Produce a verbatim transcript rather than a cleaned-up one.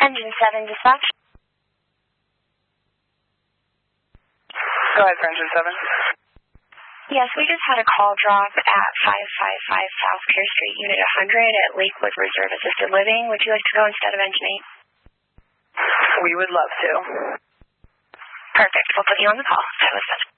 Engine seven dispatch. Go ahead, Engine seven. Yes, we just had a call drop at five five five South Care Street, Unit one hundred at Lakewood Reserve Assisted Living. Would you like to go instead of Engine eight? We would love to. Perfect. We'll put you on the call. That was such